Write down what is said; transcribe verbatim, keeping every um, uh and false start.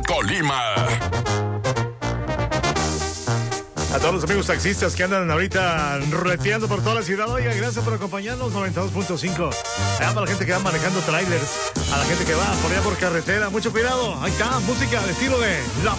Colima. A todos los amigos taxistas que andan ahorita reteando por toda la ciudad, oiga, gracias por acompañarnos, noventa y dos punto cinco. Allá para la gente que va manejando trailers, a la gente que va por allá por carretera, mucho cuidado. Ahí está, música de estilo de La